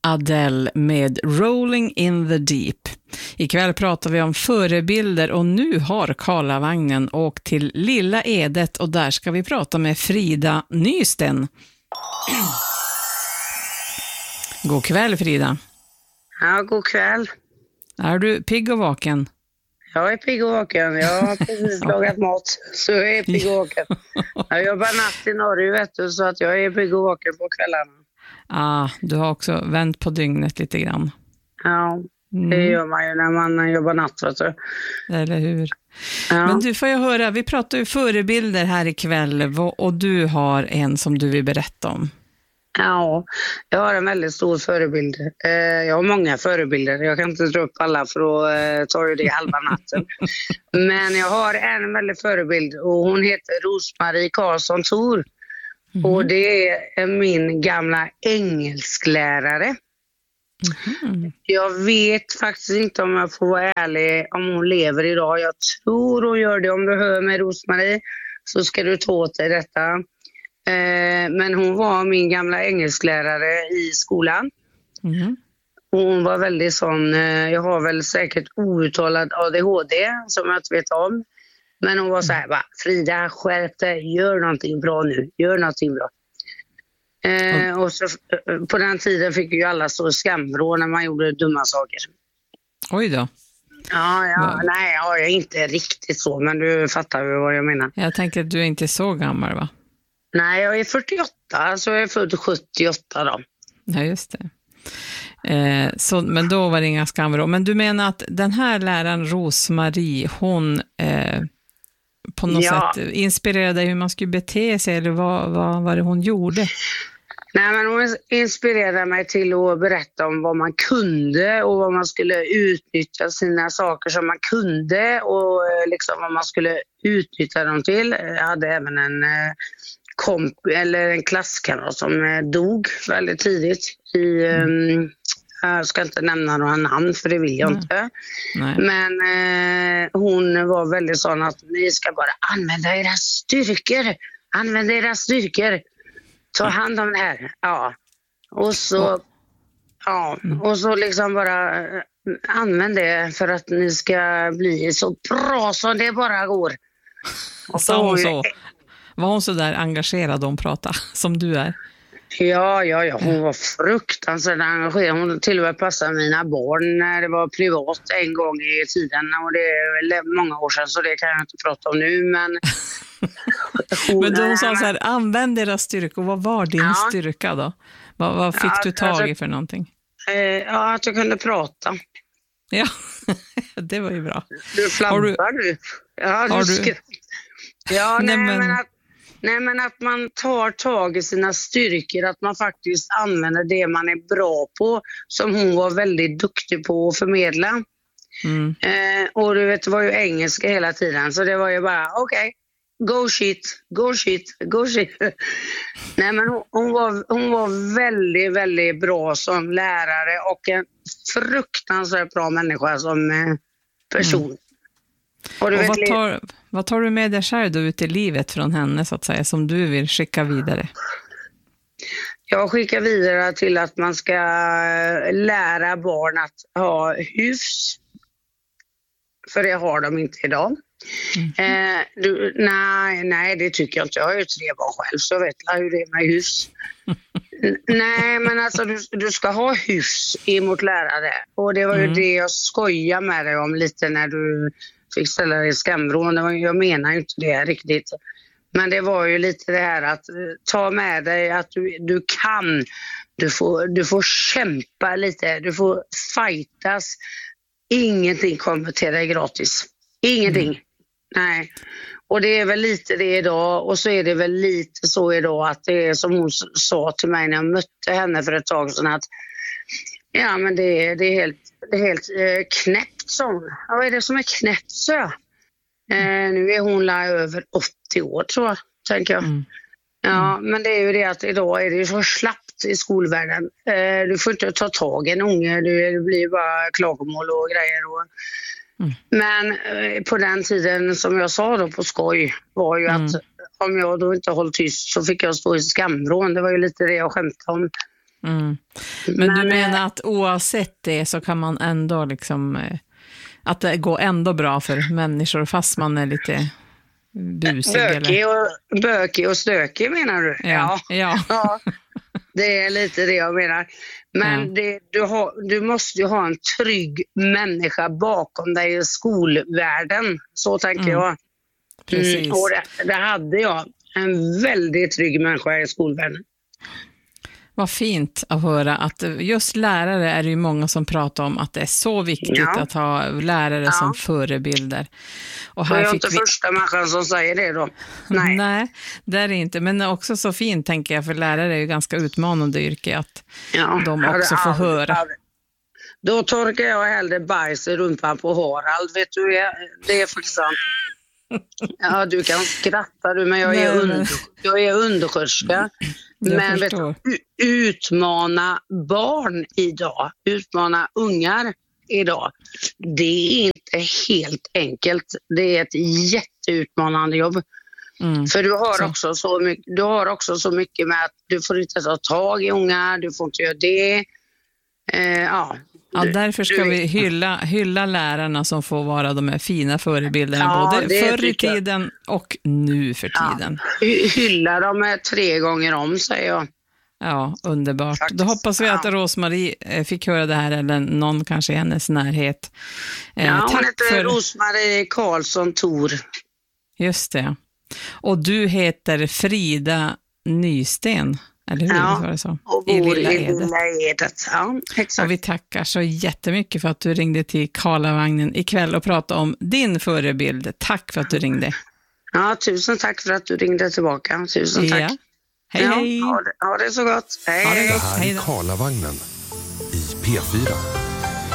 Adele med Rolling in the Deep. Ikväll pratar vi om förebilder och nu har Karlavagnen åkt till Lilla Edet och där ska vi prata med Frida Nysten. God kväll Frida. Ja, god kväll. Är du pigg och vaken? Jag är pigg och vaken. Jag har precis lagat mat, så jag är pigg och vaken. Jag jobbar natt i Norge, vet du, så att jag är pigg och vaken på kvällarna. Du har också vänt på dygnet lite grann. Ja, det gör man ju när man jobbar natt, vet du. Eller hur? Ja. Men du, får jag höra, vi pratar ju förebilder här ikväll och du har en som du vill berätta om. Ja, jag har en väldigt stor förebild. Jag har många förebilder. Jag kan inte dra upp alla för då tar ju det halva natten. Men jag har en väldigt förebild och hon heter Rosmarie Karlsson Thor. Och det är min gamla engelsklärare. Jag vet faktiskt inte om jag får vara ärlig om hon lever idag. Jag tror hon gör det. Om du hör mig Rosmarie så ska du ta åt dig detta. Men hon var min gamla engelsklärare i skolan. Hon var väldigt sån, jag har väl säkert outtalad ADHD som jag inte vet om. Men hon var så här, Frida, skärp dig, gör någonting bra nu, gör någonting bra. Och så, på den tiden fick ju alla så skamvrå när man gjorde dumma saker. Oj då. Nej, jag är inte riktigt så, men du fattar ju vad jag menar. Jag tänker att du är inte så gammal, va? Nej, jag är 48, så jag är född 78 då. Ja, just det. Men då var det inga skamvrå. Men du menar att den här läraren Rosmarie, hon på något sätt inspirerade hur man skulle bete sig, eller vad var det hon gjorde? Nej, men hon inspirerade mig till att berätta om vad man kunde och vad man skulle utnyttja sina saker som man kunde och liksom vad man skulle utnyttja dem till. Jag hade även en klasskamrat som dog väldigt tidigt jag ska inte nämna några namn för det vill jag inte. Nej. Men hon var väldigt sån att ni ska bara använda era styrkor. Ta hand om det här. Ja. Och så och så liksom bara använd det för att ni ska bli så bra som det bara går. Och var hon så där engagerad om prata som du är? Ja, hon var fruktansvärt engagerad. Hon till och med passade mina barn när det var privat en gång i tiden. Och det är väl många år sedan så det kan jag inte prata om nu. Men hon sa så här, använd deras styrka. Och vad var din styrka då? Vad fick du tag i för någonting? Att jag kunde prata. Ja, det var ju bra. Du flampar du. Ja, men att man tar tag i sina styrkor, att man faktiskt använder det man är bra på, som hon var väldigt duktig på att förmedla. Och du vet, det var ju engelska hela tiden, så det var ju bara okej. Go shit. Nej, men hon var väldigt, väldigt bra som lärare och en fruktansvärt bra människa som person. Och vad tar du med dig själv då ut i livet från henne så att säga, som du vill skicka vidare? Jag skickar vidare till att man ska lära barn att ha hyfs. För det har de inte idag. Nej, det tycker jag inte. Jag har ju 3 barn själv så jag vet hur det är med hyfs. Nej, men alltså du ska ha hyfs emot lärare. Och det var ju det jag skojade med dig om lite när du fick ställa dig i skamvrån. Jag menar ju inte det riktigt. Men det var ju lite det här att ta med dig att du kan. Du får kämpa lite. Du får fightas. Ingenting kommer till dig gratis. Ingenting. Nej. Och det är väl lite det idag. Och så är det väl lite så idag att det är som hon sa till mig när jag mötte henne för ett tag sedan att ja, men det är helt knäppt sån. Ja, vad är det som är knäppt så? Nu är hon över 80 år tror jag, tänker jag. Ja, men det är ju det att idag är det ju så slappt i skolvärlden. Du får inte ta tag i en unge, det blir bara klagomål och grejer. Men på den tiden som jag sa då på skoj var ju att om jag då inte hållit tyst så fick jag stå i skamvrån. Det var ju lite det jag skämtade om. Men du menar att oavsett det så kan man ändå liksom, att det går ändå bra för människor fast man är lite busig? Bökig och stökig menar du? Ja. Det är lite det jag menar. Men du måste ju ha en trygg människa bakom dig i skolvärlden. Så tänker jag. Precis. Och det hade jag. En väldigt trygg människa i skolvärlden. Vad fint att höra att just lärare är det ju många som pratar om att det är så viktigt att ha lärare som förebilder. Och här jag är inte första människan som säger det då. Nej, det är det inte. Men också så fint tänker jag, för lärare är ju ganska utmanande yrke att de också får höra. Då torkar jag hellre bajs i rumpan på Harald, vet du, det är för sant. Ja, du kan skratta du, men jag är undersköterska. Men vet du, utmana barn idag, utmana ungar idag, det är inte helt enkelt. Det är ett jätteutmanande jobb. För du har också så mycket med att du får inte ta tag i ungar, du får inte göra det. Därför ska vi hylla lärarna som får vara de här fina förebilderna, både förr i tiden och nu för tiden. Hylla dem 3 gånger om, säger jag. Ja, underbart. Faktiskt. Då hoppas vi att Rosmarie fick höra det här, eller någon kanske i hennes närhet. Hon heter Rosmarie Karlsson Thor. Just det. Och du heter Frida Nysten, eller hur? Var det så? Och bor i Lilla Edet. Ja, exakt. Och vi tackar så jättemycket för att du ringde till Karlavagnen ikväll och pratade om din förebild. Tack för att du ringde. Ja, tusen tack för att du ringde tillbaka. Tusen tack. Ja. Hej. Ha det så gott. Hej. Det här är Karlavagnen i P4.